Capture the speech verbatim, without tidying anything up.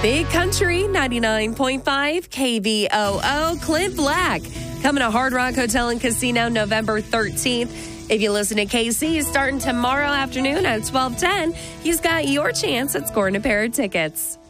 Big Country ninety-nine point five K V O O. Clint Black coming to Hard Rock Hotel and Casino November thirteenth. If you listen to K C, starting tomorrow afternoon at twelve ten, he's got your chance at scoring a pair of tickets.